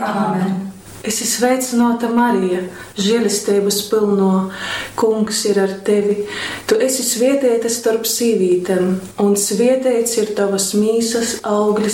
Āmen. Es esmu sveicināta Marija, žēlistības pilno, Kungs ir ar tevi. Tu esi svētīta starp sīvītēm, un svētīts ir tavas mīsas auglis,